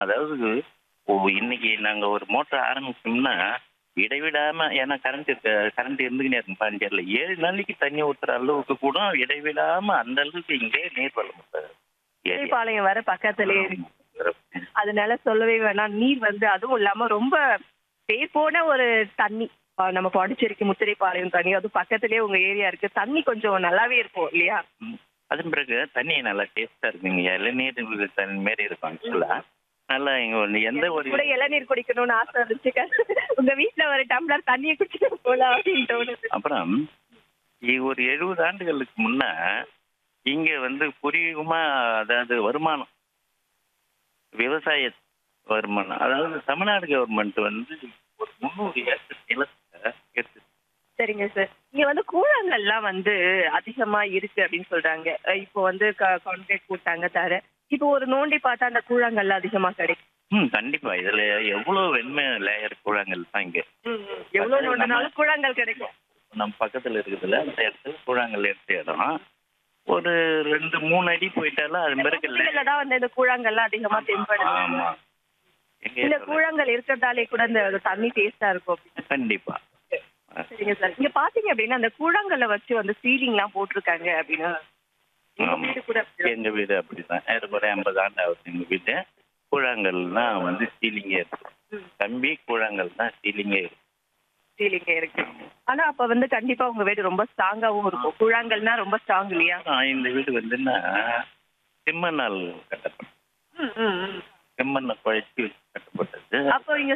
அதாவது இன்னைக்கு நாங்க ஒரு மோட்டர் ஆரம்பிச்சோம்னா இடைவிடாம ஏன்னா கரண்ட் இருந்துகிட்டே இருக்கும் பாண்டியர்ல 7 நாளைக்கு தண்ணி ஊத்துற அளவுக்கு கூட இடைவிடாம அந்த அளவுக்கு இங்கே நீர் வளம் பாளையம் வர பக்கத்திலேயே இருக்கு. அதனால சொல்லவே வேணாம். நீர் வந்து அதுவும் இல்லாம ரொம்ப பேர் போன ஒரு தண்ணி. நம்ம பாண்டிச்சேரிக்கு முத்திரைப்பாளையம் தண்ணி, அது பக்கத்திலேயே உங்க ஏரியா இருக்கு. தண்ணி கொஞ்சம் நல்லாவே இருக்கும் இல்லையா? அதன் பிறகு தண்ணி நல்லா டேஸ்டா இருக்குங்க. இளநீர் தண்ணி மாரி இருக்கும் ஆக்சுவலா. நல்லா இங்க எந்த ஒரு கூட இளநீர் குடிக்கணும்னு ஆசை இருந்துச்சு. உங்க வீட்டுல ஒரு டம்ளர் தண்ணியை குடிச்சிட்டு போலாம் அப்படின்னு தோணுது. அப்புறம் ஒரு 70 ஆண்டுகளுக்கு முன்ன இங்க வந்து பூர்வீகமா அதாவது வருமானம், விவசாய வருமானம், அதாவது தமிழ்நாடு கவர்மெண்ட் வந்து ஒரு 300 ஏக்கர் நிலத்தை எடுத்து. சரிங்க சார். இங்க வந்து கூழாங்கல்லாம் வந்து அதிகமா இருக்கு அப்படின்னு சொல்றாங்க. இப்போ வந்து கான்கிரீட் போட்டாங்க தர. இப்போ ஒரு நோண்டி பார்த்தா அந்த கூழாங்கல் அதிகமா கிடைக்கும். கண்டிப்பா. இதுல எவ்வளவு வெண்மை லேயர் கூழாங்கல் தான் இங்க. எவ்வளவு நோண்டினாலும் கூழாங்கல் கிடைக்கும். நம்ம பக்கத்துல இருக்குதுல அந்த இடத்துல கூழாங்கல் எடுத்த இடம். ஒரு 2-3 அடி போயிட்டாலும் அது மாதிரி தான் வந்து இந்த கூழாங்கல்லாம் அதிகமா தென்படுது. ஆமா. இந்த கூழாங்கல் இருக்கிறதாலே கூட இந்த தண்ணி டேஸ்டா இருக்கும். கண்டிப்பா. சரிங்க சார். இங்க பாத்தீங்க அப்படின்னா அந்த கூழாங்கல்ல வச்சு வந்து சீலிங் எல்லாம் போட்டிருக்காங்க அப்படின்னா எங்க வீடு அப்படிதான். 50 ஆண்டு ஆகுது எங்க வீடு. கூழாங்கல்னா வந்து சீலிங்கே இருக்கு. தம்பி கூழாங்கல் தான் சீலிங்கே இருக்கு. ஆனா அப்ப வந்து கண்டிப்பா உங்க வீடு ரொம்ப ஸ்ட்ராங்காவும் இருக்கும். கூழாங்கல்னா ரொம்ப ஸ்ட்ராங் இல்லையா? இந்த வீடு வந்துன்னா செம்மண்ணால் கட்டப்பட்டது. செம்மண்ணை குழைச்சி வச்சு கட்டப்பட்டது. அப்போ இங்க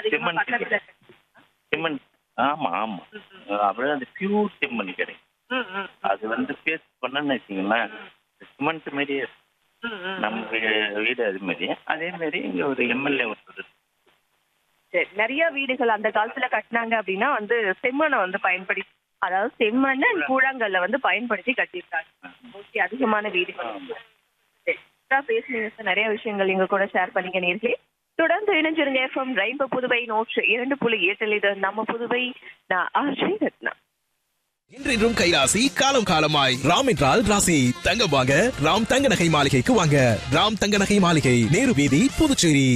செம்மண். ஆமா ஆமா. அப்படியே அந்த பியூர் செம்மண் கிடைக்கும். அது வந்து பேஸ்ட் பண்ணன்னு வச்சுங்களேன் சிமெண்ட் மாதிரியே நம்ம வீடு அது மாதிரி. அதே மாதிரி இங்க ஒரு எம்எல்ஏ ஒருத்தர். சரி. நிறைய வீடுகள் அந்த காலத்துல கட்டினாங்க அப்படின்னா வந்து செம்மண்ணை வந்து பயன்படுத்தி, அதாவது செம்மண்ணை கூழாங்கல்ல வந்து பயன்படுத்தி கட்டியிருக்காங்க. மோஸ்ட்லி அதிகமான வீடுகள். பேசுனீங்க சார். நிறைய விஷயங்கள் எங்க கூட ஷேர் பண்ணிக்க நேர்களே. தொடர்ந்து இணைஞ்சிருங்க. எஃப்எம் ரெயின்போ புதுவை 102.8 இது நம்ம புதுவை. நான் ஆர்ஜி ரத்னா. இன்றும் கைராசி காலம் காலமாய் ராம் என்றால் ராசி. தங்க வாங்க ராம் தங்க நகை மாளிகைக்கு வாங்க. ராம் தங்க நகை மாளிகை, நேரு வீதி, புதுச்சேரி.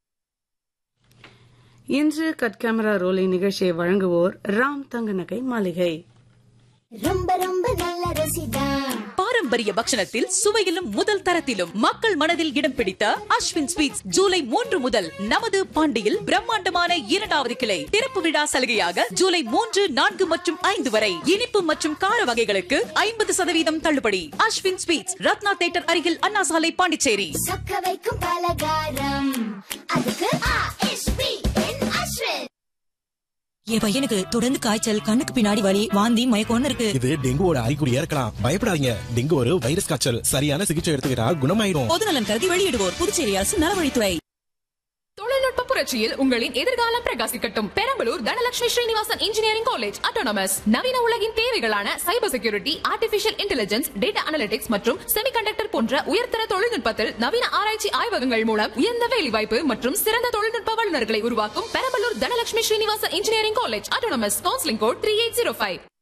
இன்று கட் கேமரா ரோலிங் நிகழ்ச்சியை வழங்குவோர் ராம் தங்க நகை மாளிகை. ரொம்ப ரொம்ப நல்ல ருசிதா. பாரம்பரிய பக்ஷணத்தில் சுவையிலும் முதல் தரத்திலும் மக்கள் மனதில் இடம் பிடித்த அஸ்வின் ஸ்வீட்ஸ் ஜூலை 3 முதல் நமது பாண்டியில் பிரம்மாண்டமான 2வது கிளை திறப்பு விழா சலுகையாக ஜூலை 3, 4 மற்றும் 5 வரை இனிப்பு மற்றும் கார வகைகளுக்கு 50% தள்ளுபடி. அஸ்வின் ஸ்வீட்ஸ், ரத்னா தியேட்டர் அருகில், அண்ணா சாலை, பாண்டிச்சேரி. சொக்க வைக்கும் பலகாரம் அதுக்கு என் பையனுக்கு தொடர்ந்து காய்ச்சல், கண்ணுக்கு பின்னாடி வலி, வாந்தி, மயக்கம்னு இருக்கு. இது டெங்குவோட அறிகுறியா இருக்கலாம். பயப்படாதீங்க. டெங்கு ஒரு வைரஸ் காய்ச்சல். சரியான சிகிச்சை எடுத்துக்கிட்டா குணமாயிடும். பொதுநலன் கருதி வெளியிடுவோர் புதுச்சேரி அரசு நலவழித்துறை. தொழில்நுட்ப புரட்சியில் உங்களின் எதிர்காலம் பிரகாசிக்கட்டும். Perambalur Dhanalakshmi Srinivasan engineering college autonomous. நவீன உலகின் தேவைகளான cyber security, artificial intelligence, data analytics மற்றும் செமிகண்டக்டர் போன்ற உயர்தர தொழில்நுட்பத்தில் நவீன ஆராய்ச்சி ஆய்வகங்கள் மூலம் உயர்ந்த வேலைவாய்ப்பு மற்றும் சிறந்த தொழில்நுட்ப வல்லுநர்களை உருவாக்கும் Perambalur Dhanalakshmi Srinivasan engineering college autonomous. Counselling code 3805.